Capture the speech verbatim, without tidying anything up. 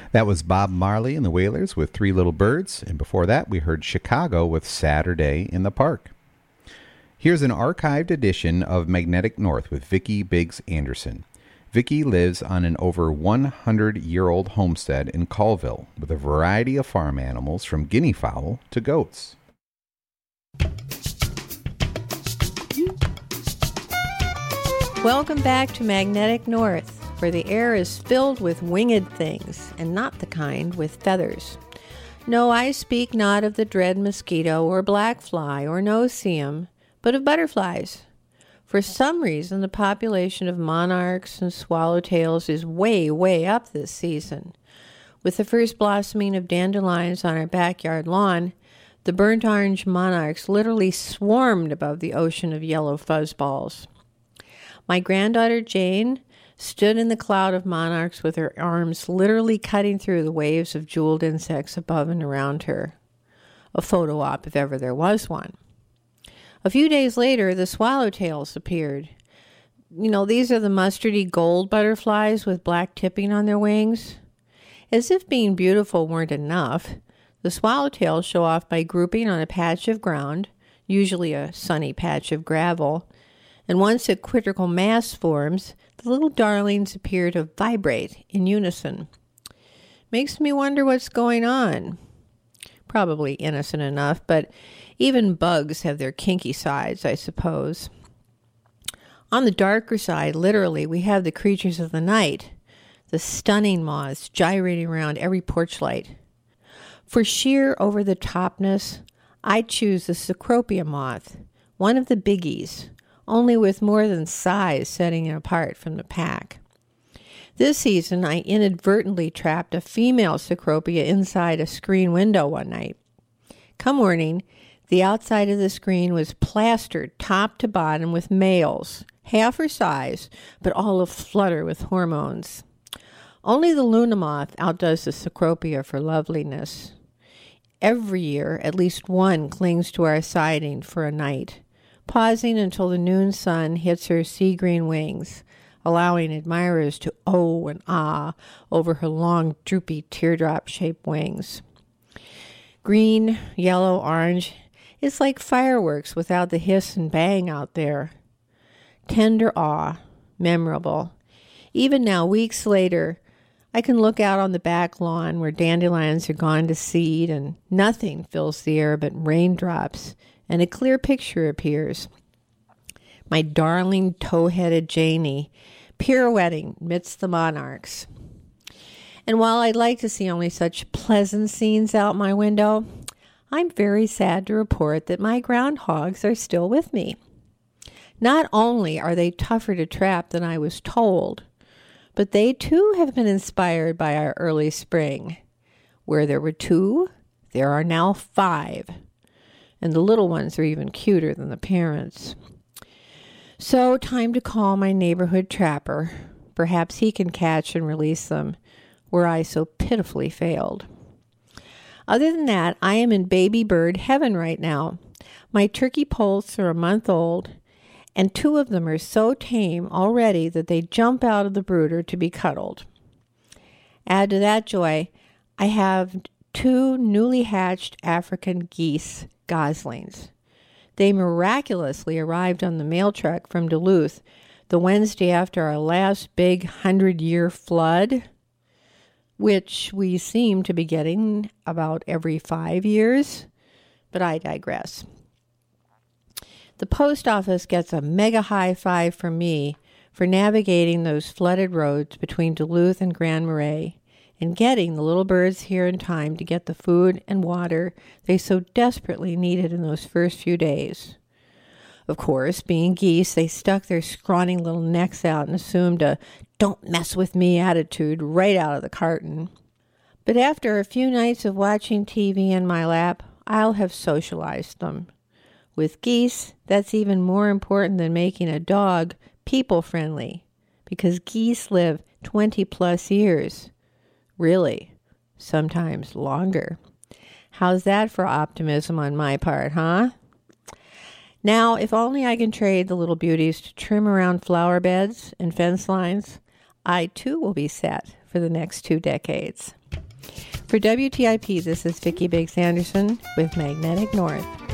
That was Bob Marley and the Wailers with Three Little Birds, and before that we heard Chicago with Saturday in the Park. Here's an archived edition of Magnetic North with Vicki Biggs Anderson. Vicki lives on an over one hundred year old homestead in Colville with a variety of farm animals from guinea fowl to goats. Welcome back to Magnetic North, where the air is filled with winged things, and not the kind with feathers. No, I speak not of the dread mosquito or black fly or no-see-um, but of butterflies. For some reason, the population of monarchs and swallowtails is way, way up this season. With the first blossoming of dandelions on our backyard lawn, the burnt orange monarchs literally swarmed above the ocean of yellow fuzzballs. My granddaughter Jane stood in the cloud of monarchs with her arms literally cutting through the waves of jeweled insects above and around her. A photo op if ever there was one. A few days later, the swallowtails appeared. You know, these are the mustardy gold butterflies with black tipping on their wings. As if being beautiful weren't enough, the swallowtails show off by grouping on a patch of ground, usually a sunny patch of gravel, and once a critical mass forms, the little darlings appear to vibrate in unison. Makes me wonder what's going on. Probably innocent enough, but even bugs have their kinky sides, I suppose. On the darker side, literally, we have the creatures of the night, the stunning moths gyrating around every porch light. For sheer over-the-topness, I choose the Cecropia moth, one of the biggies, only with more than size setting it apart from the pack. This season, I inadvertently trapped a female Cecropia inside a screen window one night. Come morning, the outside of the screen was plastered top to bottom with males, half her size, but all aflutter with hormones. Only the Luna moth outdoes the Cecropia for loveliness. Every year, at least one clings to our siding for a night, pausing until the noon sun hits her sea-green wings, allowing admirers to oh and ah over her long, droopy, teardrop-shaped wings. Green, yellow, orange, it's like fireworks without the hiss and bang out there. Tender awe, memorable. Even now, weeks later, I can look out on the back lawn where dandelions are gone to seed and nothing fills the air but raindrops, and a clear picture appears. My darling tow-headed Janie, pirouetting midst the monarchs. And while I'd like to see only such pleasant scenes out my window, I'm very sad to report that my groundhogs are still with me. Not only are they tougher to trap than I was told, but they too have been inspired by our early spring. Where there were two, there are now five. And the little ones are even cuter than the parents. So, time to call my neighborhood trapper. Perhaps he can catch and release them, where I so pitifully failed. Other than that, I am in baby bird heaven right now. My turkey poults are a month old, and two of them are so tame already that they jump out of the brooder to be cuddled. Add to that joy, I have two newly hatched African geese goslings. They miraculously arrived on the mail truck from Duluth the Wednesday after our last big hundred-year flood, which we seem to be getting about every five years, but I digress. The post office gets a mega high five from me for navigating those flooded roads between Duluth and Grand Marais and getting the little birds here in time to get the food and water they so desperately needed in those first few days. Of course, being geese, they stuck their scrawny little necks out and assumed a don't mess with me attitude right out of the carton. But after a few nights of watching T V in my lap, I'll have socialized them. With geese, that's even more important than making a dog people-friendly, because geese live twenty plus years. Really, sometimes longer. How's that for optimism on my part, huh? Now, if only I can trade the little beauties to trim around flower beds and fence lines, I too will be set for the next two decades. For W T I P, this is Vicki Biggs Anderson with Magnetic North.